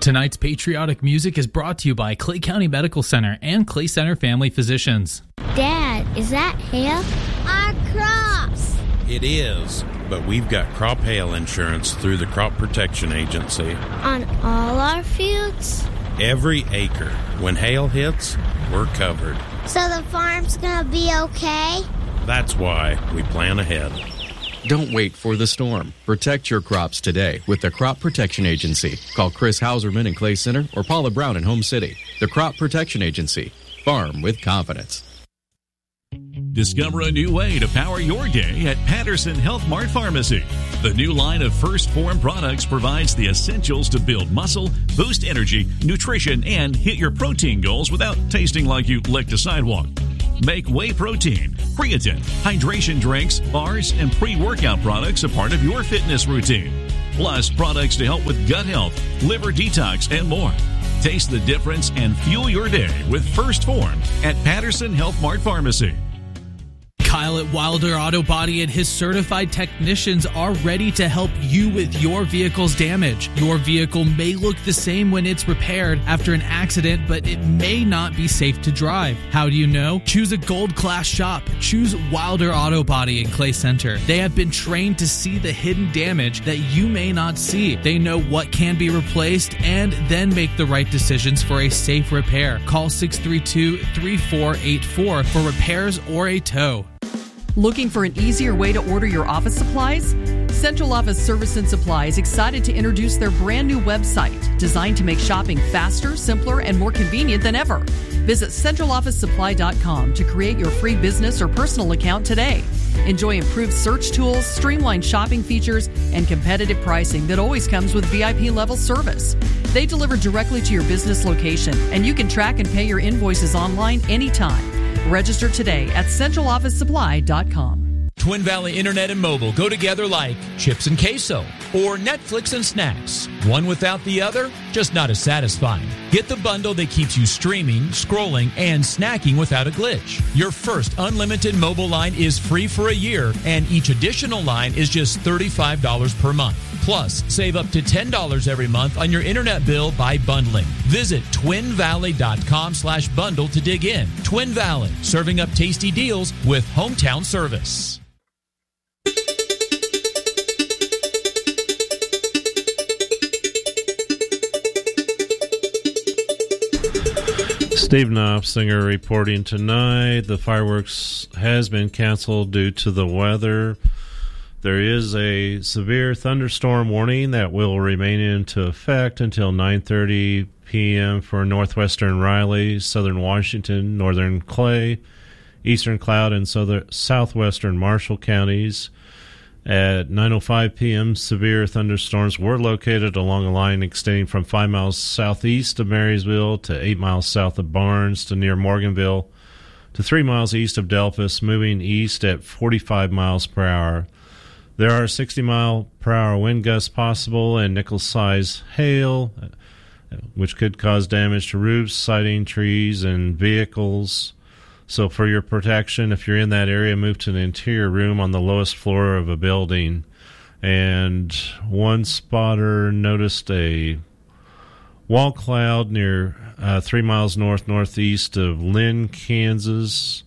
Tonight's patriotic music is brought to you by Clay County Medical Center and Clay Center Family Physicians. Dad, is that hail? Our crops! It is, but we've got crop hail insurance through the Crop Protection Agency. On all our fields? Every acre. When hail hits, we're covered. So the farm's gonna be okay? That's why we plan ahead. Don't wait for the storm. Protect your crops today with the Crop Protection Agency. Call Chris Hauserman in Clay Center or Paula Brown in Home City. The Crop Protection Agency. Farm with confidence. Discover a new way to power your day at Patterson Health Mart Pharmacy. The new line of First Form products provides the essentials to build muscle, boost energy, nutrition, and hit your protein goals without tasting like you licked a sidewalk. Make whey protein, creatine, hydration drinks, bars, and pre-workout products a part of your fitness routine. Plus, products to help with gut health, liver detox, and more. Taste the difference and fuel your day with First Form at Patterson Health Mart Pharmacy. Kyle at Wilder Auto Body and his certified technicians are ready to help you with your vehicle's damage. Your vehicle may look the same when it's repaired after an accident, but it may not be safe to drive. How do you know? Choose a gold class shop. Choose Wilder Auto Body in Clay Center. They have been trained to see the hidden damage that you may not see. They know what can be replaced and then make the right decisions for a safe repair. Call 632-3484 for repairs or a tow. Looking for an easier way to order your office supplies? Central Office Service and Supply is excited to introduce their brand new website designed to make shopping faster, simpler, and more convenient than ever. Visit centralofficesupply.com to create your free business or personal account today. Enjoy improved search tools, streamlined shopping features, and competitive pricing that always comes with VIP level service. They deliver directly to your business location, and you can track and pay your invoices online anytime. Register today at centralofficesupply.com. Twin Valley Internet and Mobile go together like chips and queso or Netflix and snacks. One without the other, just not as satisfying. Get the bundle that keeps you streaming, scrolling, and snacking without a glitch. Your first unlimited mobile line is free for a year, and each additional line is just $35 per month. Plus, save up to $10 every month on your internet bill by bundling. Visit twinvalley.com/bundle to dig in. Twin Valley, serving up tasty deals with hometown service. Steve Knopfsinger reporting tonight. The fireworks has been canceled due to the weather. There is a severe thunderstorm warning that will remain into effect until 9:30 p.m. for northwestern Riley, southern Washington, northern Clay, eastern Cloud, and southwestern Marshall counties. At 9:05 p.m., severe thunderstorms were located along a line extending from 5 miles southeast of Marysville to 8 miles south of Barnes to near Morganville to 3 miles east of Delphus, moving east at 45 miles per hour. There are 60-mile-per-hour wind gusts possible and nickel-size hail, which could cause damage to roofs, siding, trees, and vehicles. So for your protection, if you're in that area, move to an interior room on the lowest floor of a building. And one spotter noticed a wall cloud near 3 miles northeast of Lynn, Kansas.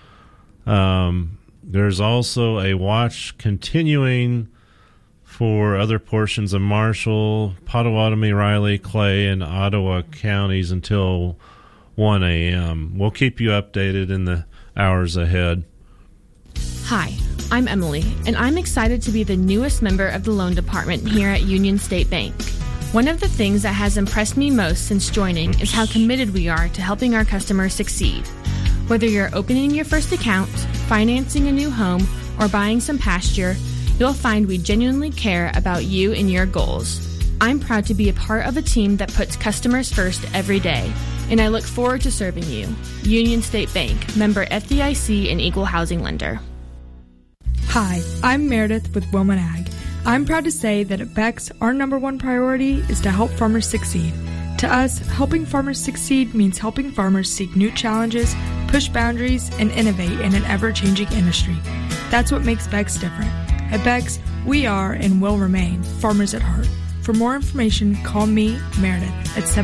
There's also a watch continuing for other portions of Marshall, Pottawatomie, Riley, Clay, and Ottawa counties until 1 a.m. We'll keep you updated in the hours ahead. Hi, I'm Emily, and I'm excited to be the newest member of the loan department here at Union State Bank. One of the things that has impressed me most since joining is how committed we are to helping our customers succeed. Whether you're opening your first account, financing a new home, or buying some pasture, you'll find we genuinely care about you and your goals. I'm proud to be a part of a team that puts customers first every day, and I look forward to serving you. Union State Bank, member FDIC and equal housing lender. Hi, I'm Meredith with Wilman Ag. I'm proud to say that at Beck's, our number one priority is to help farmers succeed. To us, helping farmers succeed means helping farmers seek new challenges, push boundaries, and innovate in an ever-changing industry. That's what makes Beck's different. At Beck's, we are and will remain farmers at heart. For more information, call me, Meredith, at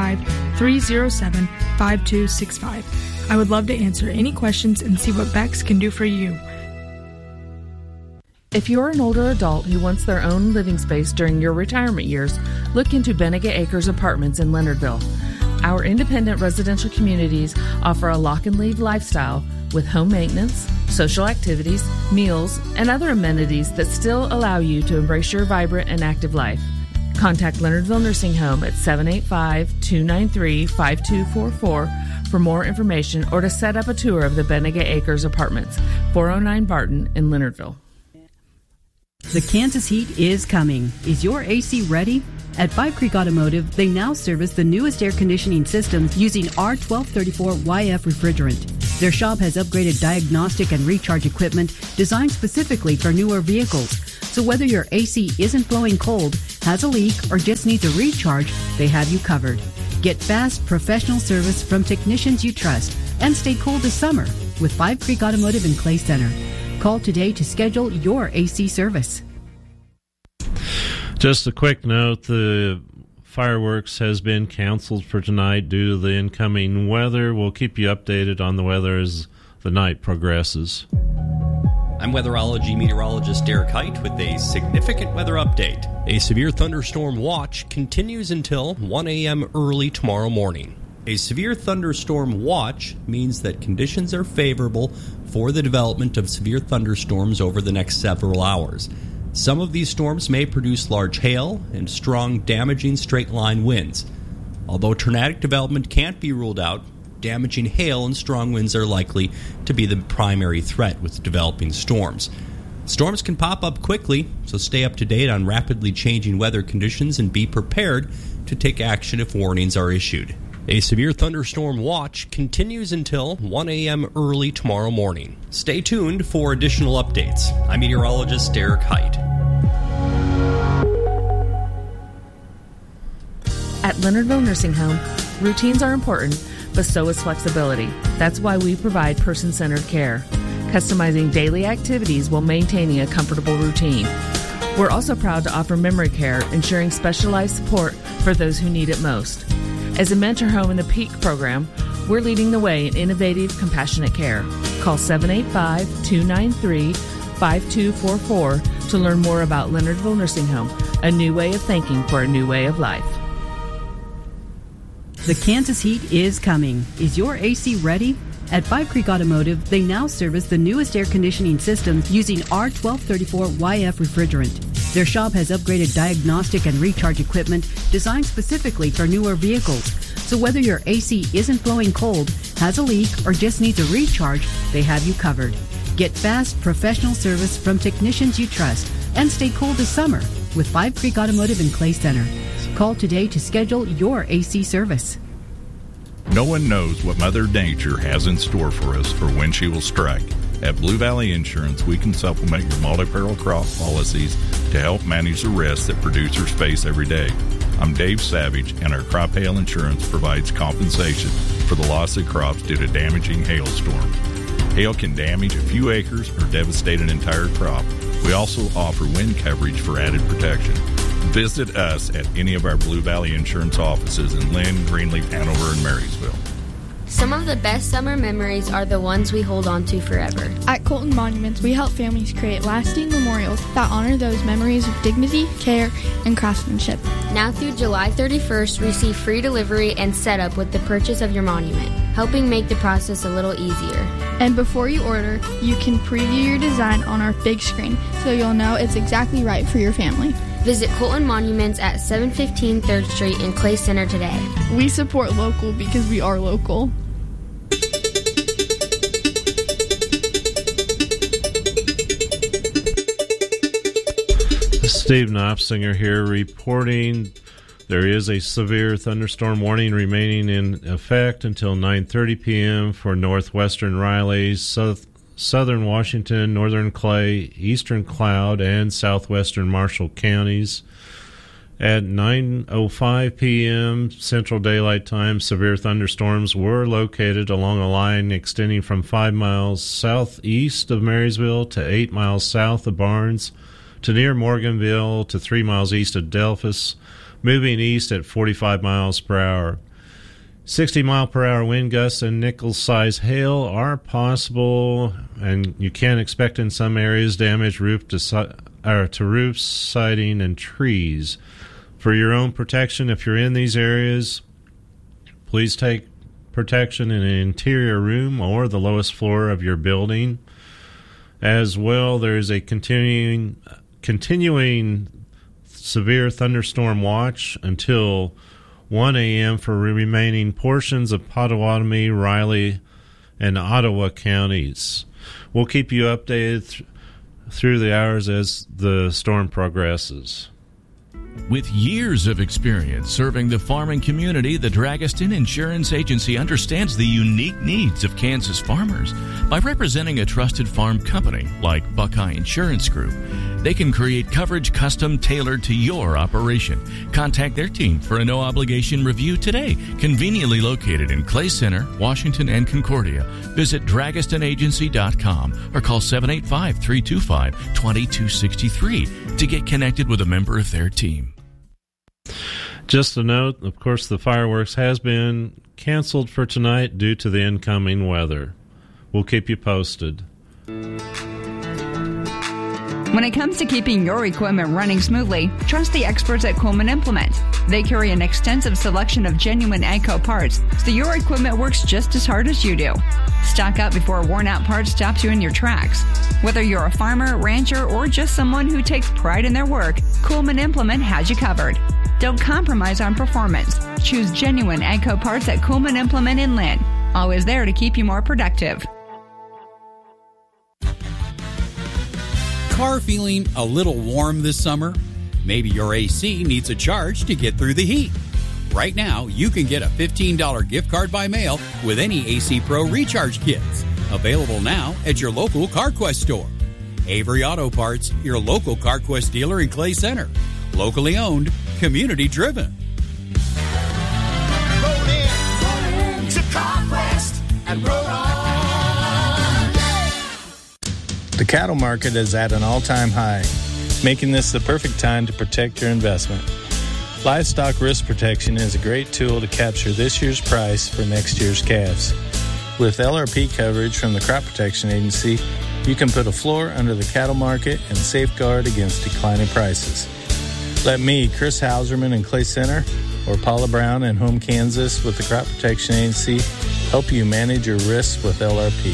785-307-5265. I would love to answer any questions and see what Bex can do for you. If you're an older adult who wants their own living space during your retirement years, look into Benega Acres Apartments in Leonardville. Our independent residential communities offer a lock-and-leave lifestyle with home maintenance, social activities, meals, and other amenities that still allow you to embrace your vibrant and active life. Contact Leonardville Nursing Home at 785-293-5244 for more information or to set up a tour of the Benega Acres Apartments, 409 Barton in Leonardville. The Kansas heat is coming. Is your AC ready? At Five Creek Automotive, they now service the newest air conditioning systems using R1234YF refrigerant. Their shop has upgraded diagnostic and recharge equipment designed specifically for newer vehicles. So whether your AC isn't blowing cold, has a leak, or just needs a recharge, they have you covered. Get fast, professional service from technicians you trust and stay cool this summer with Five Creek Automotive in Clay Center. Call today to schedule your AC service. Just a quick note, the fireworks has been canceled for tonight due to the incoming weather. We'll keep you updated on the weather as the night progresses. I'm weatherology meteorologist Derek Height with a significant weather update. A severe thunderstorm watch continues until 1 a.m. early tomorrow morning. A severe thunderstorm watch means that conditions are favorable for the development of severe thunderstorms over the next several hours. Some of these storms may produce large hail and strong, damaging straight-line winds. Although tornadic development can't be ruled out, damaging hail and strong winds are likely to be the primary threat with developing storms. Storms can pop up quickly, so stay up to date on rapidly changing weather conditions and be prepared to take action if warnings are issued. A severe thunderstorm watch continues until 1 a.m. early tomorrow morning. Stay tuned for additional updates. I'm meteorologist Derek Height. At Leonardville Nursing Home, routines are important, but so is flexibility. That's why we provide person-centered care, customizing daily activities while maintaining a comfortable routine. We're also proud to offer memory care, ensuring specialized support for those who need it most. As a mentor home in the PEAK program, we're leading the way in innovative, compassionate care. Call 785-293-5244 to learn more about Leonardville Nursing Home, a new way of thinking for a new way of life. The Kansas heat is coming. Is your AC ready? At Five Creek Automotive, they now service the newest air conditioning systems using R1234YF refrigerant. Their shop has upgraded diagnostic and recharge equipment designed specifically for newer vehicles. So whether your AC isn't blowing cold, has a leak, or just needs a recharge, they have you covered. Get fast, professional service from technicians you trust and stay cool this summer with Five Creek Automotive in Clay Center. Call today to schedule your AC service. No one knows what Mother Nature has in store for us or when she will strike. At Blue Valley Insurance, we can supplement your multi-peril crop policies to help manage the risks that producers face every day. I'm Dave Savage, and our crop hail insurance provides compensation for the loss of crops due to damaging hailstorms. Hail can damage a few acres or devastate an entire crop. We also offer wind coverage for added protection. Visit us at any of our Blue Valley Insurance offices in Lynn, Greenleaf, Hanover, and Marysville. Some of the best summer memories are the ones we hold on to forever. At Colton Monuments, we help families create lasting memorials that honor those memories of dignity, care, and craftsmanship. Now through July 31st, receive free delivery and setup with the purchase of your monument, helping make the process a little easier. And before you order, you can preview your design on our big screen so you'll know it's exactly right for your family. Visit Colton Monuments at 715 3rd Street in Clay Center today. We support local because we are local. Steve Knopsinger here reporting there is a severe thunderstorm warning remaining in effect until 9:30 p.m. for northwestern Riley, southern Washington, northern Clay, eastern Cloud, and southwestern Marshall counties. At 9:05 p.m. Central Daylight Time, severe thunderstorms were located along a line extending from 5 miles southeast of Marysville to 8 miles south of Barnes, to near Morganville to 3 miles east of Delphus, moving east at 45 miles per hour. 60-mile-per-hour wind gusts and nickel-size hail are possible, and you can expect in some areas damage to roofs, siding, and trees. For your own protection, if you're in these areas, please take protection in an interior room or the lowest floor of your building. As well, there is a continuing severe thunderstorm watch until 1 a.m. for remaining portions of Potawatomi, Riley, and Ottawa counties. We'll keep you updated through the hours as the storm progresses. With years of experience serving the farming community, the Dragaston Insurance Agency understands the unique needs of Kansas farmers. By representing a trusted farm company like Buckeye Insurance Group, they can create coverage custom tailored to your operation. Contact their team for a no-obligation review today. Conveniently located in Clay Center, Washington, and Concordia. Visit DragastonAgency.com or call 785-325-2263 to get connected with a member of their team. Just a note, of course, the fireworks has been canceled for tonight due to the incoming weather. We'll keep you posted. When it comes to keeping your equipment running smoothly, trust the experts at Coleman Implement. They carry an extensive selection of genuine AGCO parts, so your equipment works just as hard as you do. Stock up before a worn-out part stops you in your tracks. Whether you're a farmer, rancher, or just someone who takes pride in their work, Coleman Implement has you covered. Don't compromise on performance. Choose genuine AGCO parts at Coleman Implement in Lynn. Always there to keep you more productive. Car feeling a little warm this summer? Maybe your AC needs a charge to get through the heat. Right now, you can get a $15 gift card by mail with any AC Pro recharge kits. Available now at your local CarQuest store. Avery Auto Parts, your local CarQuest dealer in Clay Center. Locally owned, community driven. Roll in to CarQuest and roll on. The cattle market is at an all-time high, making this the perfect time to protect your investment. Livestock risk protection is a great tool to capture this year's price for next year's calves. With LRP coverage from the Crop Protection Agency, you can put a floor under the cattle market and safeguard against declining prices. Let me, Chris Hauserman in Clay Center, or Paula Brown in Home, Kansas with the Crop Protection Agency help you manage your risks with LRP.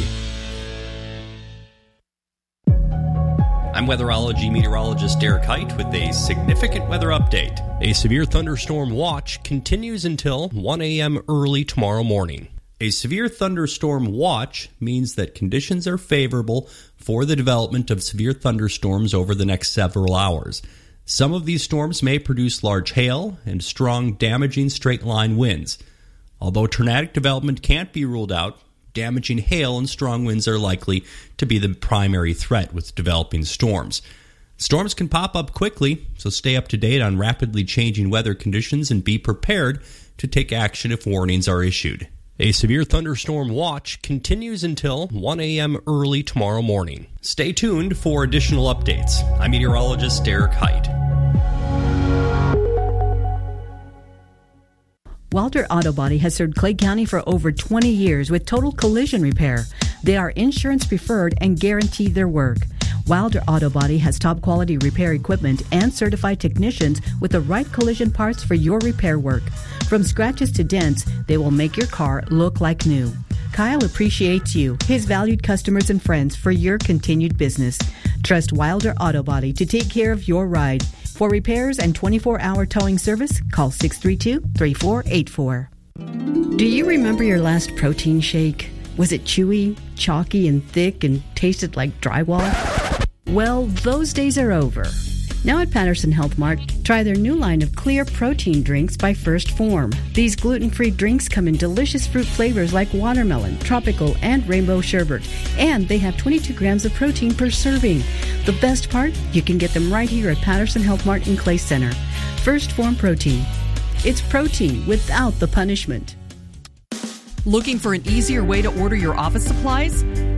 I'm weatherology meteorologist Derek Height with a significant weather update. A severe thunderstorm watch continues until 1 a.m. early tomorrow morning. A severe thunderstorm watch means that conditions are favorable for the development of severe thunderstorms over the next several hours. Some of these storms may produce large hail and strong, damaging straight-line winds. Although tornadic development can't be ruled out, damaging hail and strong winds are likely to be the primary threat with developing storms. Storms can pop up quickly, so stay up to date on rapidly changing weather conditions and be prepared to take action if warnings are issued. A severe thunderstorm watch continues until 1 a.m. early tomorrow morning. Stay tuned for additional updates. I'm meteorologist Derek Height. Wilder Auto Body has served Clay County for over 20 years with total collision repair. They are insurance preferred and guarantee their work. Wilder Auto Body has top quality repair equipment and certified technicians with the right collision parts for your repair work. From scratches to dents, they will make your car look like new. Kyle appreciates you, his valued customers and friends, for your continued business. Trust Wilder Auto Body to take care of your ride. For repairs and 24-hour towing service, call 632-3484. Do you remember your last protein shake? Was it chewy, chalky, and thick and tasted like drywall? Well, those days are over. Now at Patterson Health Mart, try their new line of clear protein drinks by First Form. These gluten-free drinks come in delicious fruit flavors like watermelon, tropical, and rainbow sherbet. And they have 22 grams of protein per serving. The best part? You can get them right here at Patterson Health Mart in Clay Center. First Form Protein. It's protein without the punishment. Looking for an easier way to order your office supplies?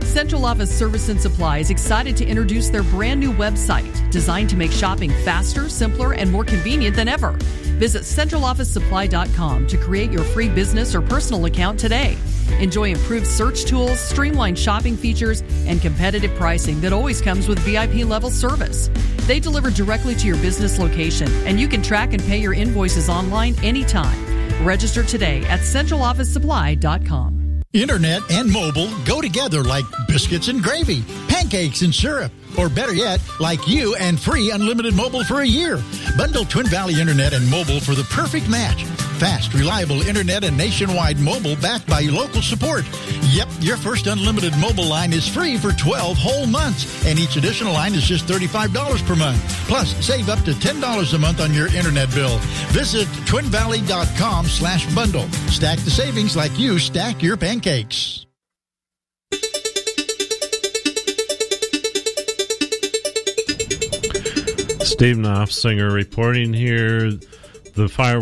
Central Office Service and Supply is excited to introduce their brand new website, designed to make shopping faster, simpler, and more convenient than ever. Visit centralofficesupply.com to create your free business or personal account today. Enjoy improved search tools, streamlined shopping features, and competitive pricing that always comes with VIP-level service. They deliver directly to your business location, and you can track and pay your invoices online anytime. Register today at centralofficesupply.com. Internet and mobile go together like biscuits and gravy, pancakes and syrup, or better yet, like you and free unlimited mobile for a year. Bundle Twin Valley Internet and mobile for the perfect match. Fast, reliable internet and nationwide mobile backed by local support. Yep, your first unlimited mobile line is free for 12 whole months, and each additional line is just $35 per month. Plus, save up to $10 a month on your internet bill. Visit twinvalley.com/bundle. Stack the savings like you stack your pancakes. Steve Knopfsinger reporting here. The fireworks